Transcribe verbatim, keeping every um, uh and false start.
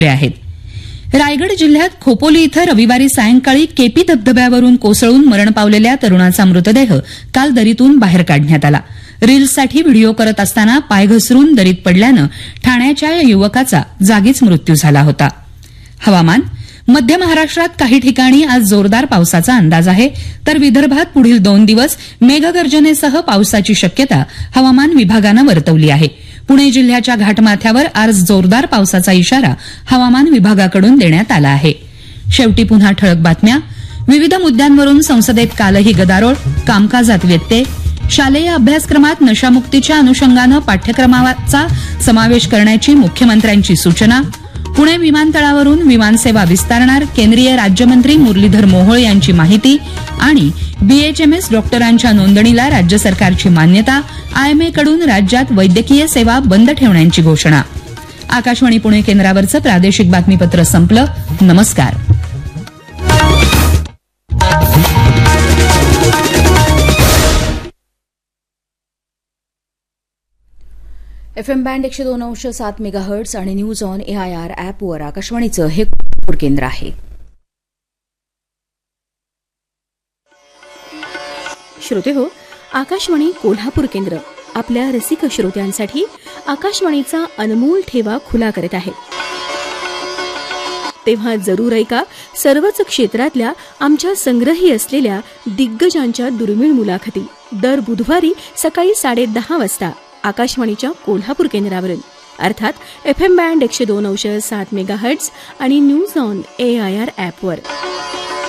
आहेत. रायगड जिल्ह्यात खोपोली इथं रविवारी सायंकाळी केपी धबधब्यावरून कोसळून मरण पावलेल्या तरुणाचा मृतदेह काल दरीतून बाहेर काढण्यात आला. रील्ससाठी व्हिडिओ करत असताना पाय घसरून दरीत पडल्यानं ठाण्याच्या या युवकाचा जागीच मृत्यू झाला होता. हवामान. मध्य महाराष्ट्रात काही ठिकाणी आज जोरदार पावसाचा अंदाज आहे, तर विदर्भात पुढील दोन दिवस मेघगर्जनेसह पावसाची शक्यता हवामान विभागानं वर्तवली आहे. पुणे जिल्ह्याच्या घाटमाथ्यावर आज जोरदार पावसाचा इशारा हवामान विभागाकडून देण्यात आला आहे. शेवटी पुन्हा ठळक बातम्या. विविध मुद्द्यांवरून संसदेत कालही गदारोळ, कामकाजात व्यत्यय. शालेय अभ्यासक्रमात नशामुक्तीच्या अनुषंगानं पाठ्यक्रमाचा समावेश करण्याची मुख्यमंत्र्यांची सूचना. पुणे विमानतळावरून विमानसेवा विस्तारणार, केंद्रीय राज्यमंत्री मुरलीधर मोहोळ यांची माहिती. आणि बीएचएमएस डॉक्टरांच्या नोंदणीला राज्य सरकारची मान्यता. आयएमएकडून राज्यात वैद्यकीय सेवा बंद ठेवण्याची घोषणा. आकाशवाणी पुणे केंद्रावरचं प्रादेशिक बातमीपत्र संपलं. नमस्कार. एफ एम बँड एकशे दोन अंश सात मेगाहर्ट्स आणि न्यूज ऑन एआयआर ॲपवर आकाशवाणीचं हे कोल्हापूर केंद्र आहे. श्रोते हो, आकाशवाणी कोल्हापूर केंद्र आपल्या रसिक श्रोत्यांसाठी आकाशवाणीचा अनमोल ठेवा खुला करत आहे. तेव्हा जरूर ऐका सर्वच क्षेत्रातल्या आमच्या संग्रही असलेल्या दिग्गजांच्या दुर्मिळ मुलाखती दर बुधवारी सकाळी साडे दहा वाजता आकाशवाणीच्या कोल्हापूर केंद्रावरून, अर्थात एफ एम बँड एकशे दोन अंश सात मेगाहर्ट्स आणि न्यूज ऑन एआयआर ॲपवर.